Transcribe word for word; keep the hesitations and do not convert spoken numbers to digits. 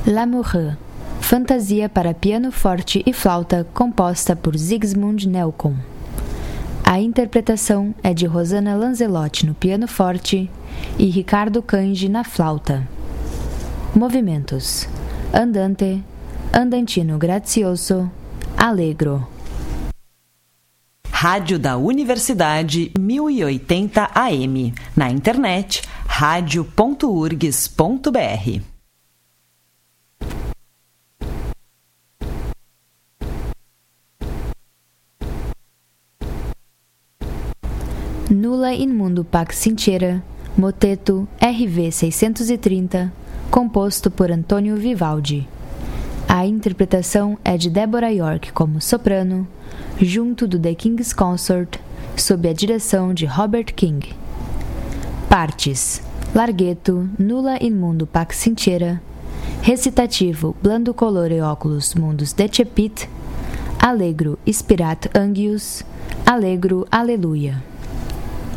L'amoureux, fantasia para piano forte e flauta composta por Sigismund Nelcon. A interpretação é de Rosana Lanzelotti no piano forte e Ricardo Cange na flauta. Movimentos: andante, andantino grazioso, allegro. Rádio da Universidade mil e oitenta A M. Na internet, radio ponto urgs ponto br. Nulla in mundo pax sincera, moteto R V seiscentos e trinta, composto por Antônio Vivaldi. A interpretação é de Deborah York como soprano, junto do The King's Consort, sob a direção de Robert King. Partes: Larghetto, Nulla in mundo pax sincera, recitativo Blando colore oculus mundus decepit, Allegro spirat angius, Allegro alleluia.